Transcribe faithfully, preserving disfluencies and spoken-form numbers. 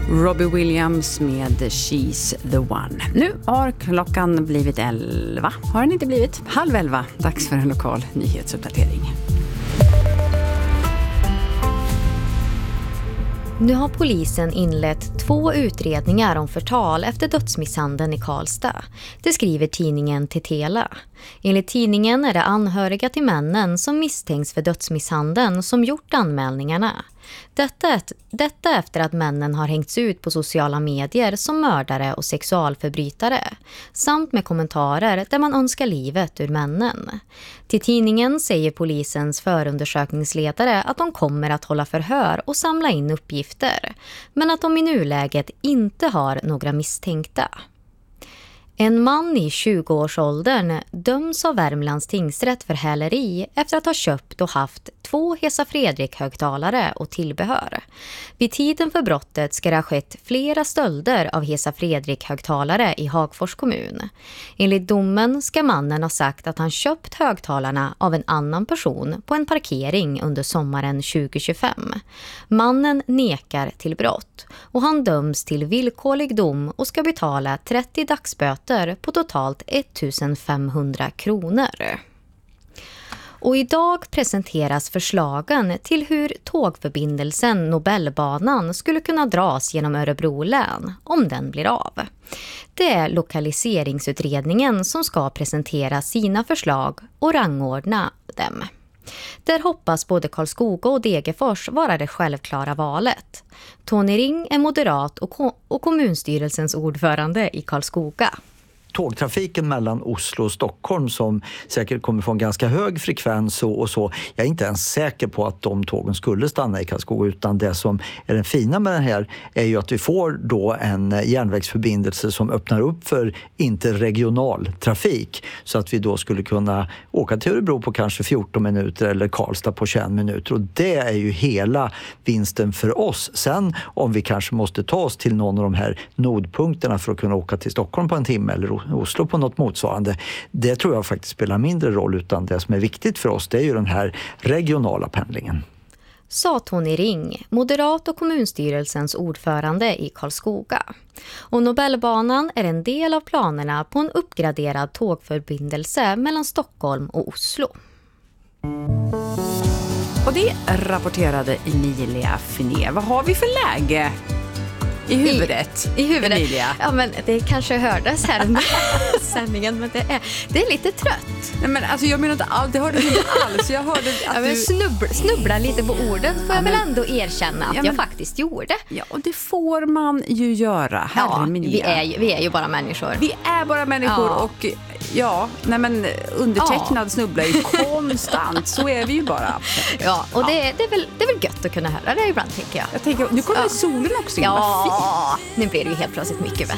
Robbie Williams med She's the One. Nu har klockan blivit elva. Har den inte blivit? Halv elva. Dags för en lokal nyhetsuppdatering. Nu har polisen inlett två utredningar om förtal efter dödsmisshandeln i Karlstad. Det skriver tidningen Tetela. Enligt tidningen är det anhöriga till männen som misstänks för dödsmisshandeln som gjort anmälningarna. Detta, detta efter att männen har hängts ut på sociala medier som mördare och sexualförbrytare, samt med kommentarer där man önskar livet ur männen. Till tidningen säger polisens förundersökningsledare att de kommer att hålla förhör och samla in uppgifter, men att de i nuläget inte har några misstänkta. En man i tjugoårsåldern döms av Värmlands tingsrätt för häleri efter att ha köpt och haft två Hesa Fredrik-högtalare och tillbehör. Vid tiden för brottet ska det ha skett flera stölder av Hesa Fredrik-högtalare i Hagfors kommun. Enligt domen ska mannen ha sagt att han köpt högtalarna av en annan person på en parkering under sommaren tjugohundratjugofem. Mannen nekar till brott och han döms till villkorlig dom och ska betala trettio dagsböter på totalt ettusenfemhundra kronor. Och idag presenteras förslagen till hur tågförbindelsen Nobelbanan skulle kunna dras genom Örebro län om den blir av. Det är lokaliseringsutredningen som ska presentera sina förslag och rangordna dem. Där hoppas både Karlskoga och Degerfors vara det självklara valet. Tony Ring är moderat och, ko- och kommunstyrelsens ordförande i Karlskoga. Tågtrafiken mellan Oslo och Stockholm som säkert kommer från ganska hög frekvens och, och så. Jag är inte ens säker på att de tågen skulle stanna i Karlskoga, utan det som är den fina med den här är ju att vi får då en järnvägsförbindelse som öppnar upp för interregional trafik, så att vi då skulle kunna åka till Örebro på kanske fjorton minuter eller Karlstad på tjugoett minuter, och det är ju hela vinsten för oss. Sen om vi kanske måste ta oss till någon av de här nodpunkterna för att kunna åka till Stockholm på en timme eller Oslo på något motsvarande, det tror jag faktiskt spelar mindre roll, utan det som är viktigt för oss det är ju den här regionala pendlingen. Sa Tony Ring, moderat och kommunstyrelsens ordförande i Karlskoga. Och Nobelbanan är en del av planerna på en uppgraderad tågförbindelse mellan Stockholm och Oslo. Och det rapporterade Emilia Finé. Vad har vi för läge i huvudet? I, i huvudet. Emilia. Ja, men det kanske hördes här under sändningen, men det är, det är lite trött. Nej, men alltså jag menar inte alls, det hörde du inte alls. Jag hörde att ja, men du snubbla, snubbla lite på orden får ja, jag men... väl ändå erkänna att ja, men... jag faktiskt gjorde. Ja, och det får man ju göra. Ja, vi är, ju, vi är ju bara människor. Vi är bara människor ja. och ja, nej men undertecknad ja. snubblar ju konstant. Så är vi ju bara. Ja, och ja. Det, det, är väl, det är väl gött att kunna höra det ibland, tänker jag. Jag tänker, nu kommer ja. solen också in. Ja, nu blir det ju helt plötsligt mycket bättre.